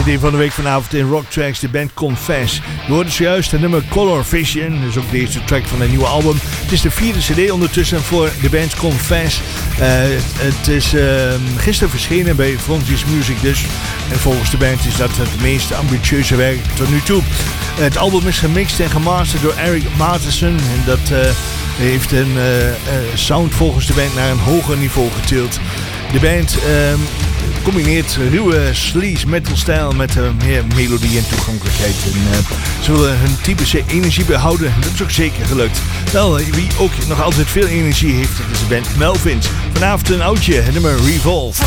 CD van de week vanavond in Rock Tracks, de band Confess. Je hoorde zojuist het nummer Color Vision, dus ook deze track van een nieuwe album. Het is de 4e CD ondertussen voor de band Confess. Het is gisteren verschenen bij Frontiers Music dus. En volgens de band is dat het meest ambitieuze werk tot nu toe. Het album is gemixt en gemasterd door Eric Matheson. En dat heeft een sound volgens de band naar een hoger niveau getild. De band combineert ruwe sleaze metal stijl met meer melodie en toegankelijkheid. En ze willen hun typische energie behouden. Dat is ook zeker gelukt. Wel, wie ook nog altijd veel energie heeft, dat is de band Melvins. Vanavond een oudje, het nummer Revolve.